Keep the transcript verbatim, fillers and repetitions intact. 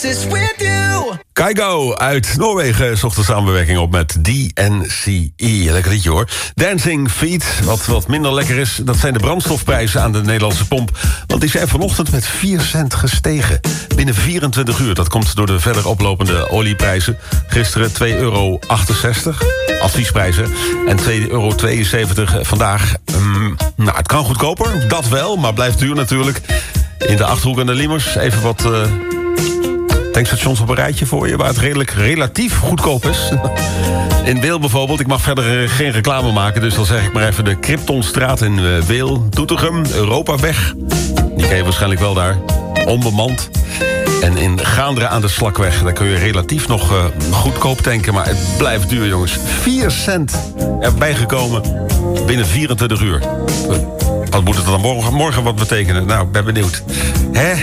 oasis with you. Kygo uit Noorwegen zocht de samenwerking op met D N C E. Lekker liedje hoor. Dancing Feet, wat, wat minder lekker is, dat zijn de brandstofprijzen aan de Nederlandse pomp. Want die zijn vanochtend met vier cent gestegen. Binnen vierentwintig uur. Dat komt door de verder oplopende olieprijzen. Gisteren twee euro achtenzestig, adviesprijzen. En twee euro tweeënzeventig vandaag. Um, nou, het kan goedkoper, dat wel, maar blijft duur natuurlijk. In de Achterhoek en de Liemers even wat... Uh, tankstations op een rijtje voor je, waar het redelijk relatief goedkoop is. In Weel bijvoorbeeld, ik mag verder uh, geen reclame maken... dus dan zeg ik maar even de Kryptonstraat in uh, Weel, Doetinchem, Europaweg. Die ken je waarschijnlijk wel daar, onbemand. En in Gaanderen aan de Slakweg, daar kun je relatief nog uh, goedkoop tanken... maar het blijft duur, jongens. vier cent erbij gekomen binnen vierentwintig uur. Wat moet het dan morgen, morgen wat betekenen? Nou, ik ben benieuwd. Hè?